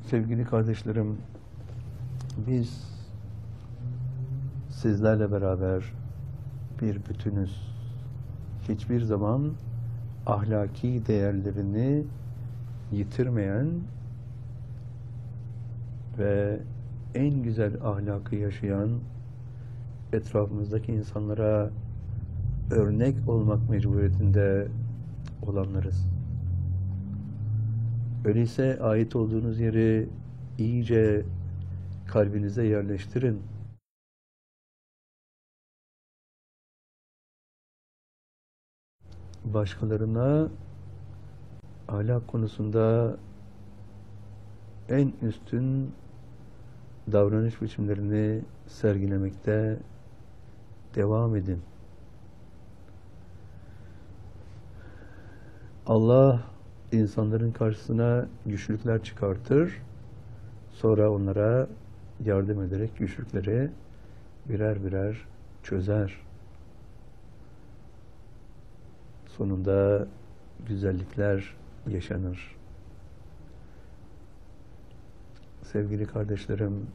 Sevgili kardeşlerim, biz sizlerle beraber bir bütünüz. Hiçbir zaman ahlaki değerlerini yitirmeyen ve en güzel ahlakı yaşayan, etrafımızdaki insanlara örnek olmak mecburiyetinde olanlarız. Öyleyse ait olduğunuz yeri iyice kalbinize yerleştirin. Başkalarına ahlak konusunda en üstün davranış biçimlerini sergilemekte devam edin. Allah insanların karşısına güçlükler çıkartır, sonra onlara yardım ederek güçlükleri birer birer çözer. Sonunda güzellikler yaşanır. Sevgili kardeşlerim,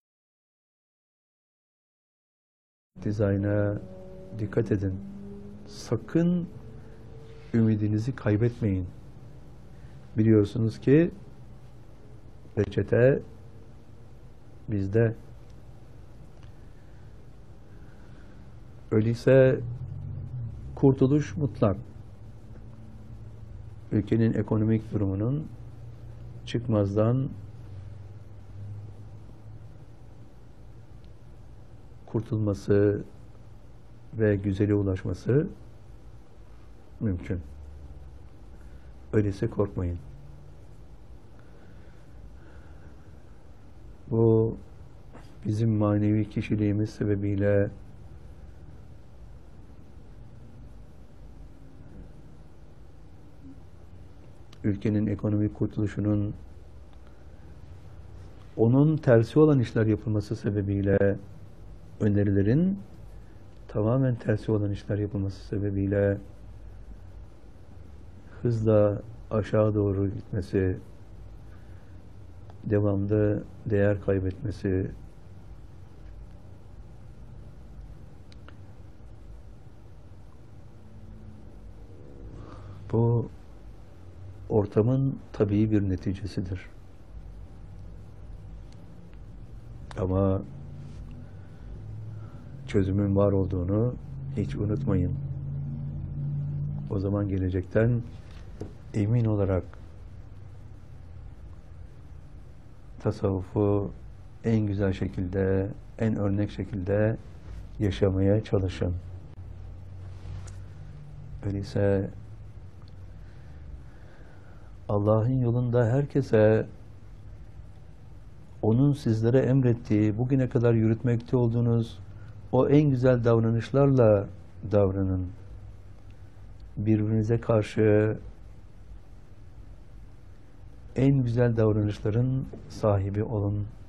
dizayna dikkat edin. Sakın ümidinizi kaybetmeyin. Biliyorsunuz ki reçete bizde. Öyleyse kurtuluş mutlak. Ülkenin ekonomik durumunun çıkmazdan kurtulması ve güzele ulaşması mümkün. Öyleyse korkmayın. Bu bizim manevi kişiliğimiz sebebiyle ülkenin ekonomik kurtuluşunun onun tersi olan işler yapılması sebebiyle, önerilerin tamamen tersi olan işler yapılması sebebiyle hızla aşağı doğru gitmesi, devamlı değer kaybetmesi, bu ortamın tabii bir neticesidir. Ama çözümün var olduğunu hiç unutmayın. O zaman gelecekten emin olarak tasavvufu en güzel şekilde, en örnek şekilde yaşamaya çalışın. Öyleyse Allah'ın yolunda herkese onun sizlere emrettiği, bugüne kadar yürütmekte olduğunuz o en güzel davranışlarla davranın. Birbirinize karşı en güzel davranışların sahibi olun.